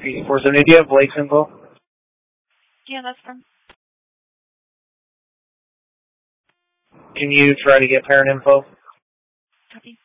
470. Do you have Blake's info? Yeah, that's fine. Can you try to get parent info? Copy.